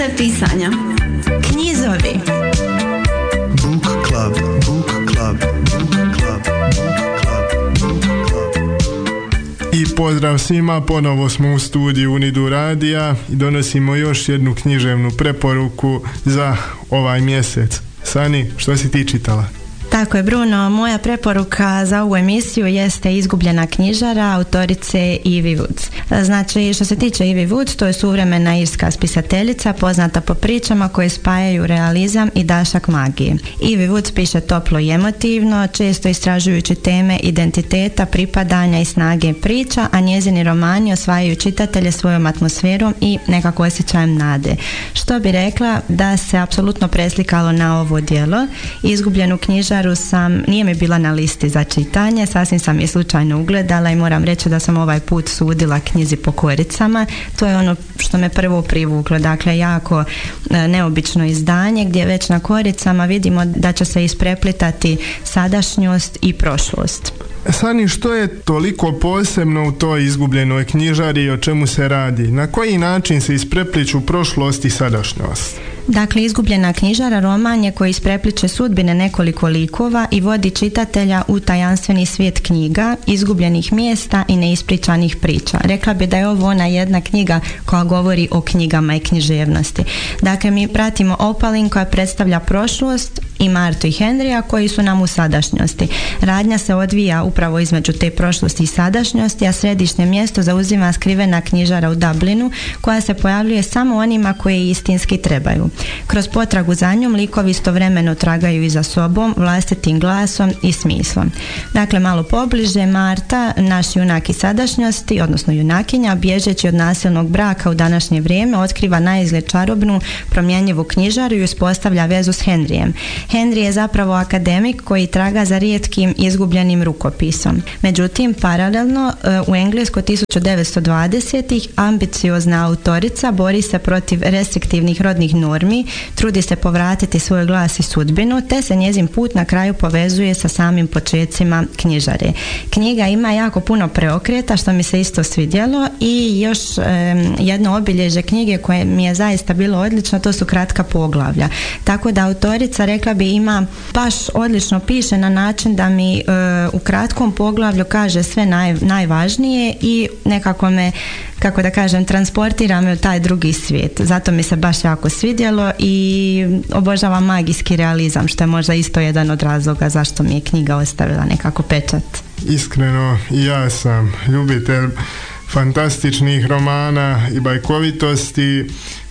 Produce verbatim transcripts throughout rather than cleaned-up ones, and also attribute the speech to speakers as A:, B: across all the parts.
A: Pisanja. Knjizovi.
B: Book Club. Book Club. Book Club. Book Club. Book Club.
C: I pozdrav svima, ponovo smo u studiju Unidu radija i donosimo još jednu književnu preporuku za ovaj mjesec. Sani, što si ti čitala?
D: Tako je, Bruno, moja preporuka za ovu emisiju jeste Izgubljena knjižara autorice Evie Woods. Znači, što se tiče Evie Woods, to je suvremena irska spisateljica poznata po pričama koje spajaju realizam i dašak magije. Evie Woods piše toplo i emotivno, često istražujući teme identiteta, pripadanja i snage priča, a njezini romani osvajaju čitatelje svojom atmosferom i nekako osjećajem nade. Što bi rekla da se apsolutno preslikalo na ovo djelo. Izgubljenu knjižaru sam, nije mi bila na listi za čitanje, sasvim sam je slučajno ugledala i moram reći da sam ovaj put sudila knjizi po koricama. To je ono što me prvo privuklo, dakle jako e, neobično izdanje gdje već na koricama vidimo da će se ispreplitati sadašnjost i prošlost.
C: Sani, što je toliko posebno u toj izgubljenoj knjižari i o čemu se radi? Na koji način se isprepliču prošlost i sadašnjost?
D: Dakle, Izgubljena knjižara roman je koji isprepliče sudbine nekoliko likova i vodi čitatelja u tajanstveni svijet knjiga, izgubljenih mjesta i neispričanih priča. Rekla bi da je ovo ona jedna knjiga koja govori o knjigama i književnosti. Dakle, mi pratimo Opalin koja predstavlja prošlost i Martu i Henrya koji su nam u sadašnjosti. Radnja se odvija upravo između te prošlosti i sadašnjosti, a središnje mjesto zauzima skrivena knjižara u Dublinu koja se pojavljuje samo onima koji istinski trebaju. Kroz potragu za njom likovi istovremeno tragaju i za sobom, vlastitim glasom i smislom. Dakle, malo pobliže, Marta, naš junak iz sadašnjosti, odnosno junakinja, bježeći od nasilnog braka u današnje vrijeme, otkriva naizgled čarobnu, promjenjivu knjižaru i uspostavlja vezu s Henryjem. Henry je zapravo akademik koji traga za rijetkim izgubljenim rukopisom. Međutim, paralelno, u Engleskoj tisuću devetsto dvadesetih ambiciozna autorica bori se protiv restriktivnih rodnih normi, trudi se povratiti svoj glas i sudbinu, te se njezin put na kraju povezuje sa samim počecima knjižare. Knjiga ima jako puno preokreta, što mi se isto svidjelo, i još e, jedno obilježje knjige koje mi je zaista bilo odlično, to su kratka poglavlja. Tako da autorica, rekla bi, ima baš odlično piše na način da mi e, u kratkom poglavlju kaže sve naj, najvažnije i nekako me, kako da kažem, transportira me u taj drugi svijet. Zato mi se baš jako svidjelo i obožavam magijski realizam, što je možda isto jedan od razloga zašto mi je knjiga ostavila nekako pečat.
C: Iskreno, i ja sam ljubitelj fantastičnih romana i bajkovitosti,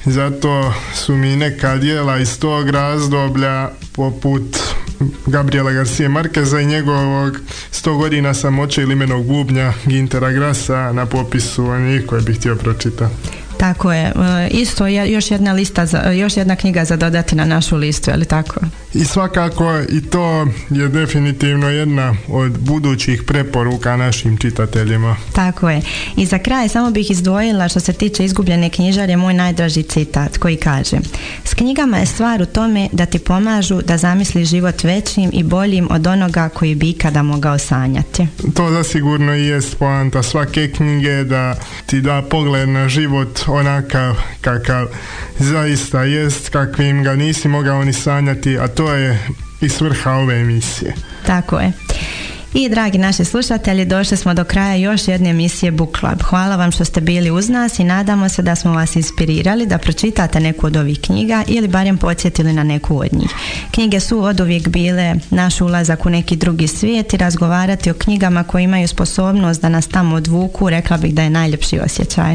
C: zato su mi neka djela iz tog razdoblja poput Gabriela Garcije Markeza i njegovog sto godina samoće ili Limenog bubnja Gintera Grasa na popisu onih koje bih htio pročitati.
D: Tako je, isto je još jedna lista za, još jedna knjiga za dodati na našu listu, je li tako?
C: I svakako i to je definitivno jedna od budućih preporuka našim čitateljima.
D: Tako je. I za kraj samo bih izdvojila što se tiče Izgubljene knjižare moj najdraži citat koji kaže: s knjigama je stvar u tome da ti pomažu da zamisliš život većim i boljim od onoga koji bi ikada mogao sanjati.
C: To zasigurno i jest poanta svake knjige, da ti da pogled na život onakav kakav zaista jest, kakvim ga nisi mogao ni sanjati, a to je i svrha ove emisije.
D: Tako je. I dragi naši slušatelji, došli smo do kraja još jedne emisije Book Club. Hvala vam što ste bili uz nas i nadamo se da smo vas inspirirali da pročitate neku od ovih knjiga ili barem podsjetili na neku od njih. Knjige su oduvijek bile naš ulazak u neki drugi svijet i razgovarati o knjigama koje imaju sposobnost da nas tamo odvuku, rekla bih da je najljepši osjećaj.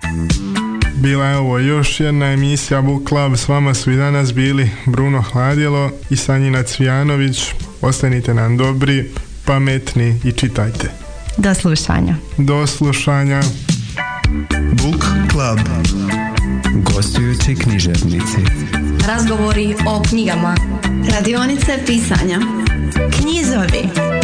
C: Bila je ovo još jedna emisija Book Club. S vama su i danas bili Bruno Hladilo i Sanjina Cvijanović. Ostanite nam dobri, pametni i čitajte.
D: Do slušanja.
C: Do slušanja.
B: Book Club. Gostujući književnici.
A: Razgovori o knjigama. Radionice pisanja. Knjizovi.